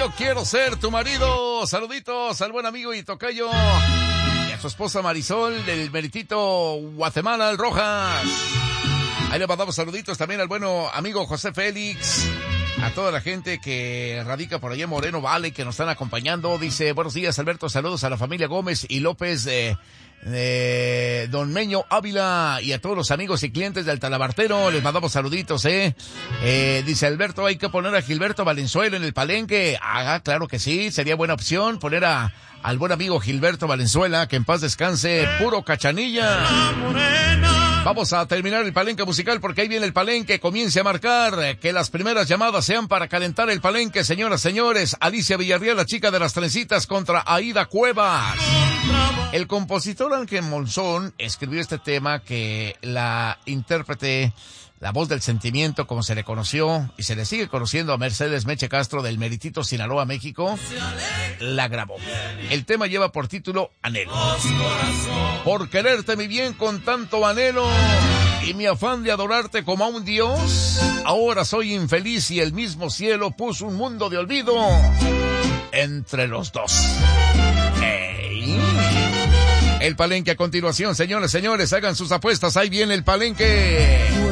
Yo quiero ser tu marido. Saluditos al buen amigo y tocayo y a su esposa Marisol del Meritito Guatemala, el Rojas. Ahí le mandamos saluditos también al bueno amigo José Félix, a toda la gente que radica por allá en Moreno Vale, que nos están acompañando. Dice, buenos días Alberto, saludos a la familia Gómez y López de Don Meño Ávila y a todos los amigos y clientes del Talabartero. Les mandamos saluditos, dice Alberto, hay que poner a Gilberto Valenzuela en el palenque. Claro que sí, sería buena opción poner al buen amigo Gilberto Valenzuela, que en paz descanse, puro cachanilla. Vamos a terminar el palenque musical porque ahí viene el palenque. Comience a marcar, que las primeras llamadas sean para calentar el palenque, señoras, señores. Alicia Villarreal, la chica de las trencitas, contra Aida Cuevas. El compositor Ángel Monzón escribió este tema que la intérprete, la voz del sentimiento, como se le conoció y se le sigue conociendo a Mercedes Meche Castro del Meritito Sinaloa, México, la grabó. El tema lleva por título Anhelo. Por quererte mi bien con tanto anhelo y mi afán de adorarte como a un dios, ahora soy infeliz y el mismo cielo puso un mundo de olvido entre los dos. El palenque a continuación, señores, señores, hagan sus apuestas, ahí viene el palenque.